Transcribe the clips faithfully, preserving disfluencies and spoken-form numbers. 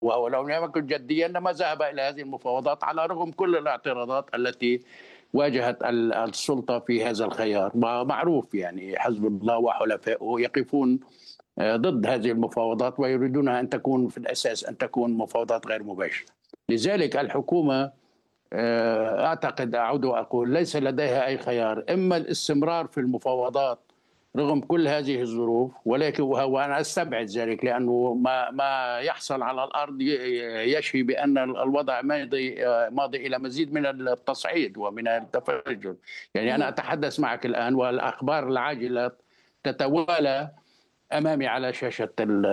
وهو لو لم يكن جديا لما ذهب إلى هذه المفاوضات على رغم كل الاعتراضات التي واجهت السلطة في هذا الخيار. معروف يعني حزب الله وحلفائه يقفون ضد هذه المفاوضات ويريدونها أن تكون في الأساس أن تكون مفاوضات غير مباشرة. لذلك الحكومة أعتقد أعود وأقول ليس لديها أي خيار، إما الاستمرار في المفاوضات رغم كل هذه الظروف، ولكن وأنا أستبعد ذلك لأنه ما ما يحصل على الأرض يشفي بأن الوضع ماضي ماضي إلى مزيد من التصعيد ومن التفجر. يعني أنا أتحدث معك الآن والأخبار العاجلة تتوالى أمامي على شاشة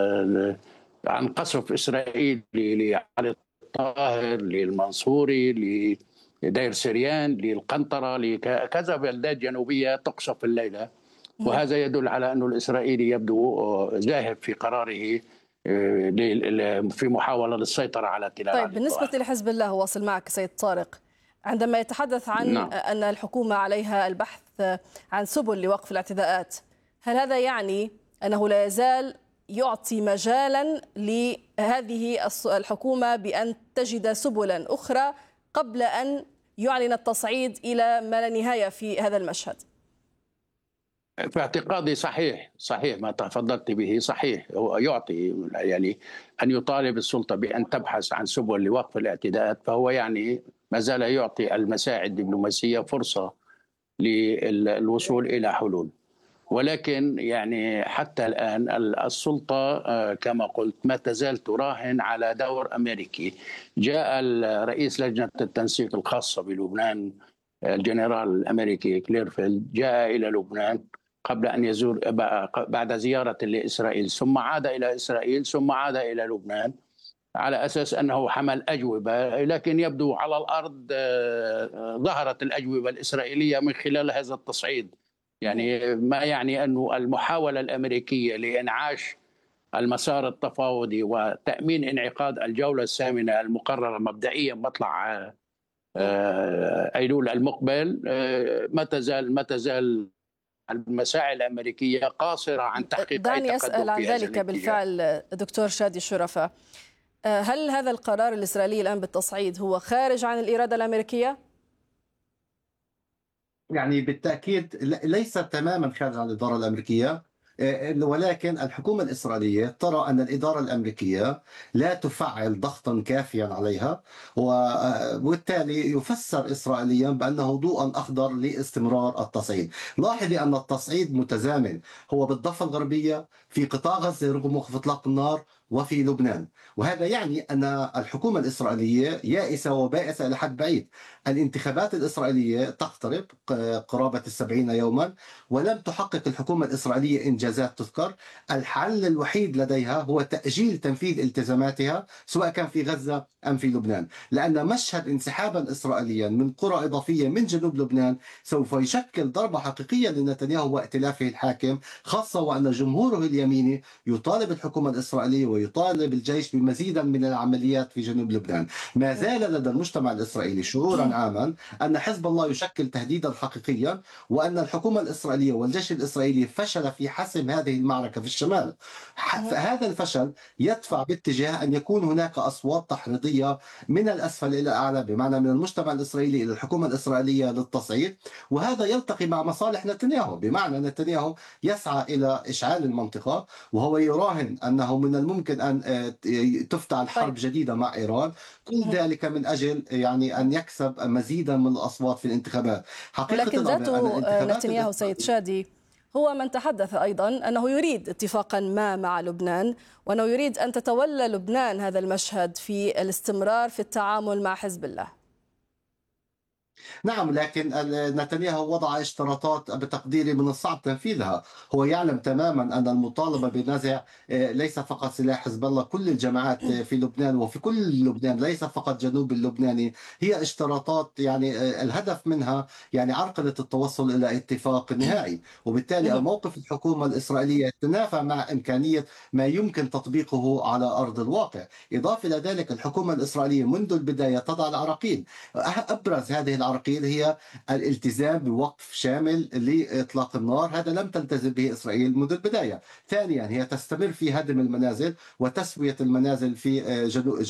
عن قصف إسرائيل لعلي الطاهر، للمنصوري، لدير سريان، للقنطرة، لكذا بلدات جنوبية تقصف الليلة. وهذا يدل على أن الإسرائيلي يبدو ذاهب في قراره في محاولة للسيطرة على تلال. طيب بالنسبة لحزب الله، واصل معك سيد طارق، عندما يتحدث عن نعم. أن الحكومة عليها البحث عن سبل لوقف الاعتداءات، هل هذا يعني أنه لا يزال يعطي مجالا لهذه الحكومة بأن تجد سبلا أخرى قبل أن يعلن التصعيد إلى ما لا نهاية في هذا المشهد؟ في اعتقادي صحيح صحيح ما تفضلت به، صحيح هو يعطي يعني أن يطالب السلطة بأن تبحث عن سبل لوقف الاعتداءات، فهو يعني ما زال يعطي المساعي الدبلوماسية فرصة للوصول إلى حلول. ولكن يعني حتى الآن السلطة كما قلت ما تزال تراهن على دور أمريكي. جاء رئيس لجنة التنسيق الخاصة بلبنان الجنرال الأمريكي كليرفيلد جاء إلى لبنان قبل أن يزور بعد زيارة لإسرائيل، ثم عاد إلى إسرائيل ثم عاد إلى لبنان على أساس أنه حمل أجوبة، لكن يبدو على الأرض ظهرت الأجوبة الإسرائيلية من خلال هذا التصعيد. يعني ما يعني أن المحاولة الأمريكية لإنعاش المسار التفاوضي وتأمين انعقاد الجولة الثامنة المقررة مبدئيا مطلع أيلول المقبل ما تزال ما تزال المساعي الأمريكية قاصرة عن تحقيق دعني أسأل عن ذلك بالفعل دكتور شادي الشرفة، هل هذا القرار الإسرائيلي الآن بالتصعيد هو خارج عن الإرادة الأمريكية؟ يعني بالتأكيد ليس تماما خارج عن الإدارة الأمريكية، ولكن الحكومة الإسرائيلية ترى أن الإدارة الأمريكية لا تفعل ضغطا كافيا عليها، وبالتالي يفسر إسرائيليا بأنه ضوءا أخضر لاستمرار التصعيد. لاحظي أن التصعيد متزامن، هو بالضفة الغربية، في قطاع غزة رغم وقف إطلاق النار، وفي لبنان. وهذا يعني أن الحكومة الإسرائيلية يائسة وبائسة إلى حد بعيد. الانتخابات الإسرائيلية تقترب قرابة السبعين يوما ولم تحقق الحكومة الإسرائيلية إنجازات تذكر. الحل الوحيد لديها هو تأجيل تنفيذ التزاماتها سواء كان في غزة أم في لبنان، لأن مشهد انسحابا إسرائيليا من قرى إضافية من جنوب لبنان سوف يشكل ضربة حقيقية لنتنياهو وائتلافه الحاكم، خاصة وأن جمهوره اليميني يطالب الحكومة الإسرائيلية ويطالب الجيش بمزيدا من العمليات في جنوب لبنان. ما زال لدى المجتمع الإسرائيلي شعورا عاما أن حزب الله يشكل تهديدا حقيقيا، وأن الحكومة الإسرائيلية والجيش الإسرائيلي فشل في حسم هذه المعركة في الشمال. هذا الفشل يدفع باتجاه أن يكون هناك أصوات تحريضية من الأسفل إلى الأعلى، بمعنى من المجتمع الإسرائيلي إلى الحكومة الإسرائيلية للتصعيد، وهذا يلتقي مع مصالح نتنياهو، بمعنى نتنياهو يسعى إلى إشعال المنطقة، وهو يراهن أنه من الممكن أن تفتعل حرب جديدة مع إيران، كل ذلك من أجل يعني أن يكسب مزيدا من الأصوات في الانتخابات. حقيقة ولكن ذاته نتنياهو سيد شادي هو من تحدث أيضا أنه يريد اتفاقا ما مع لبنان، وأنه يريد أن تتولى لبنان هذا المشهد في الاستمرار في التعامل مع حزب الله. نعم، لكن نتنياهو وضع اشتراطات بتقديري من الصعب تنفيذها. هو يعلم تماما أن المطالبة بنزع ليس فقط سلاح حزب الله، كل الجماعات في لبنان وفي كل لبنان ليس فقط جنوب اللبناني، هي اشتراطات يعني الهدف منها يعني عرقلة التوصل إلى اتفاق نهائي. وبالتالي موقف الحكومة الإسرائيلية يتنافى مع إمكانية ما يمكن تطبيقه على أرض الواقع. إضافة إلى ذلك الحكومة الإسرائيلية منذ البداية تضع العراقيل. أبرز هذه العراقيل هي الالتزام بوقف شامل لإطلاق النار. هذا لم تلتزم به إسرائيل منذ البداية. ثانيا، هي تستمر في هدم المنازل وتسوية المنازل في جنوب